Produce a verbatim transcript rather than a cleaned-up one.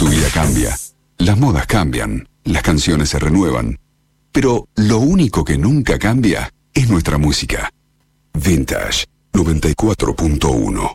Tu vida cambia, las modas cambian, las canciones se renuevan, pero lo único que nunca cambia es nuestra música. Vintage noventa y cuatro punto uno.